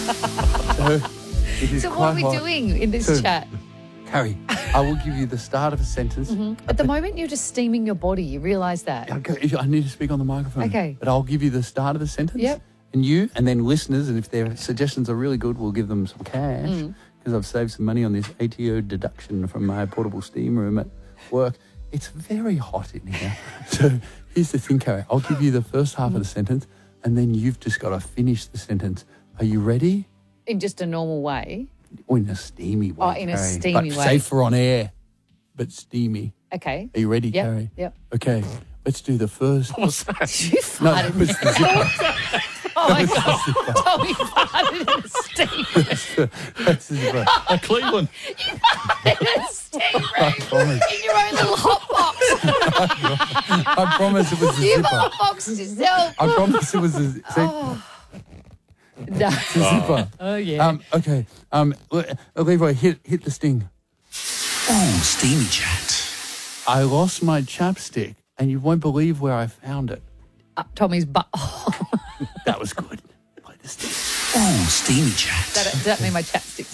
So, it is So what quite are we hot. doing in this So, chat? Carrie, I will give you the start of a sentence. At the moment, you're just steaming your body. You realise that? Okay, I need to speak on the microphone. Okay. But I'll give you the start of the sentence. Yep. And then listeners, and if their suggestions are really good, we'll give them some cash because I've saved some money on this ATO deduction from my portable steam room at work. It's very hot in here. So here's the thing, Carrie. I'll give you the first half of the sentence and then you've just got to finish the sentence. Are you ready? In just a normal way. Or in a steamy way, Oh, in a Carrie. steamy but way. safe for on air, but steamy. Okay. Are you ready, Yep, Carrie? yep. Okay, let's do the first. You No, farted. that was the zipper. Oh my God. Tommy farted in a steam That's the zipper. A clean one. in a steam room promise. in your own little hot box. I promise it was the You zipper. hot boxed yourself. I promise it was the No. zipper. Oh, yeah. Okay. Leroy, hit the sting. Oh, steamy chat. I lost my chapstick, and you won't believe where I found it. Up Tommy's butt. That was good. Play the sting. Oh, steamy chat. Does that mean my chapstick's